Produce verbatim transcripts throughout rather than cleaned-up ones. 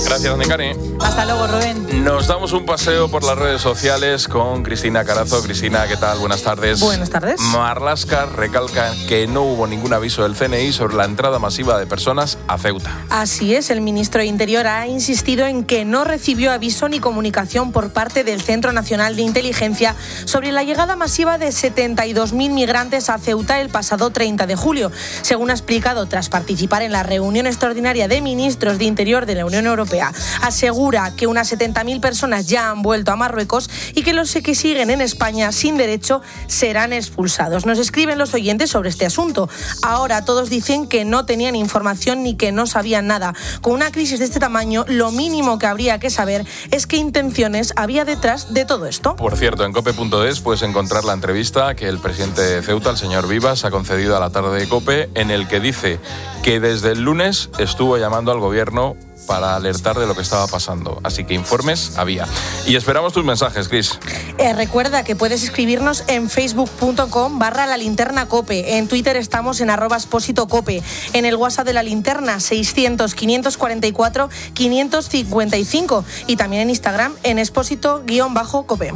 Gracias, Nicari. Hasta luego, Rubén. Nos damos un paseo por las redes sociales con Cristina Carazo. Cristina, ¿qué tal? Buenas tardes. Buenas tardes. Marlaska recalca que no hubo ningún aviso del C N I sobre la entrada masiva de personas a Ceuta. Así es, el ministro de Interior ha insistido en que no recibió aviso ni comunicación por parte del Centro Nacional de Inteligencia sobre la llegada masiva de setenta y dos mil migrantes a Ceuta el pasado treinta de julio. Según ha explicado tras participar en la reunión extraordinaria de ministros de Interior de la Unión Europea, asegura que unas setenta mil personas ya han vuelto a Marruecos y que los que siguen en España sin derecho serán expulsados. Nos escriben los oyentes sobre este asunto. Ahora todos dicen que no tenían información ni que no sabían nada. Con una crisis de este tamaño, lo mínimo que habría que saber es qué intenciones había detrás de todo esto. Por cierto, en cope punto es puedes encontrar la entrevista que el presidente de Ceuta, el señor Vivas, ha concedido a la tarde de COPE, en el que dice que desde el lunes estuvo llamando al gobierno para alertar de lo que estaba pasando. Así que informes había. Y esperamos tus mensajes, Cris. Eh, recuerda que puedes escribirnos en facebook punto com barra la linterna cope. En Twitter estamos en arroba expósito cope. En el WhatsApp de la linterna seiscientos, quinientos cuarenta y cuatro, quinientos cincuenta y cinco. Y también en Instagram en expósito-cope.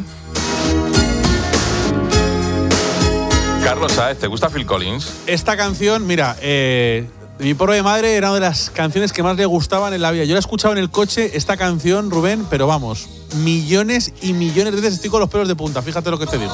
Carlos Saez, ¿te gusta Phil Collins? Esta canción, mira, eh... mi pobre madre era una de las canciones que más le gustaban en la vida. Yo la he escuchado en el coche, esta canción, Rubén, pero vamos, millones y millones de veces estoy con los pelos de punta. Fíjate lo que te digo.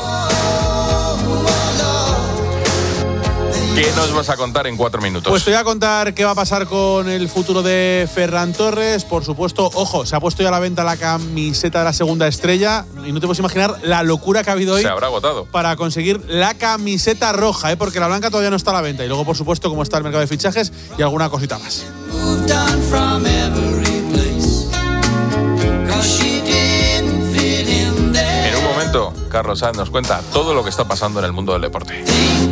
¿Qué nos vas a contar en cuatro minutos? Pues te voy a contar qué va a pasar con el futuro de Ferran Torres. Por supuesto, ojo, se ha puesto ya a la venta la camiseta de la segunda estrella y no te puedes imaginar la locura que ha habido hoy. Se habrá agotado. Para conseguir la camiseta roja, ¿eh? Porque la blanca todavía no está a la venta. Y luego, por supuesto, cómo está el mercado de fichajes y alguna cosita más. En un momento, Carlos Saez nos cuenta todo lo que está pasando en el mundo del deporte.